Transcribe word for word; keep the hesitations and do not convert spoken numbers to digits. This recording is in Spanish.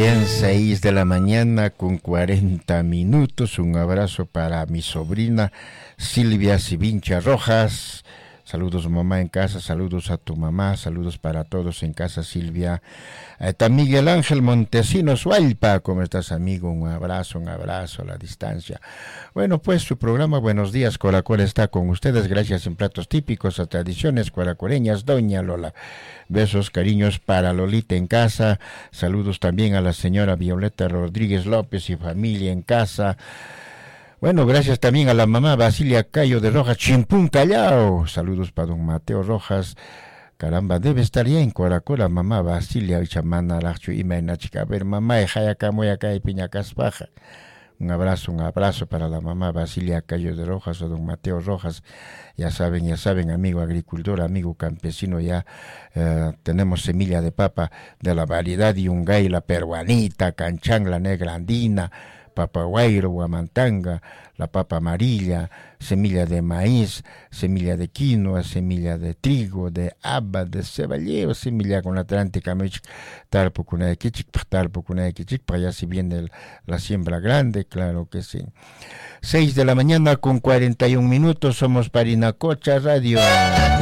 bien, seis de la mañana con cuarenta minutos. Un abrazo para mi sobrina Silvia Sivincha Rojas. Saludos mamá en casa, saludos a tu mamá, saludos para todos en casa, Silvia. Está Miguel Ángel Montesinos Hualpa, ¿cómo estás, amigo? Un abrazo, un abrazo a la distancia. Bueno, pues su programa Buenos Días Coracol está con ustedes, gracias en platos típicos a tradiciones coracoreñas, doña Lola. Besos, cariños para Lolita en casa, saludos también a la señora Violeta Rodríguez López y familia en casa. Bueno, gracias también a la mamá Basilia Cayo de Rojas, Chimpún Callao. Saludos para don Mateo Rojas. Caramba, debe estar ya en Coracola, mamá Basilia, chamana, lacho, ima, chica. A ver, mamá, jayaka, moyaka y piñacaspaja. Un abrazo, un abrazo para la mamá Basilia Cayo de Rojas o don Mateo Rojas. Ya saben, ya saben, amigo agricultor, amigo campesino, ya eh, tenemos semilla de papa de la variedad Yungay, la peruanita, canchán, la negra andina, papa guairo, guamantanga, la papa amarilla, semilla de maíz, semilla de quinoa, semilla de trigo, de haba, de ceballero, semilla con atlántica, tarpo con equichic, tarpo con equichic, para allá si viene el, la siembra grande, claro que sí. Seis de la mañana con cuarenta y un minutos, somos Parinacocha Radio.